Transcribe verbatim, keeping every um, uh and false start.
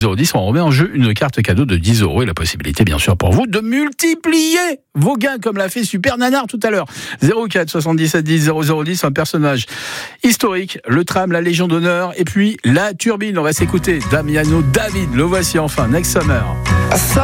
zéro dix, on remet en jeu une carte cadeau de dix euros et la possibilité, bien sûr, pour vous de multiplier vos gains comme l'a fait Super Nanar tout à l'heure. zéro quatre soixante-dix-sept dix zéro zéro dix, un personnage historique, le tram, la Légion d'honneur et puis la turbine. On va s'écouter Damiano David. Le voici enfin, Next Summer.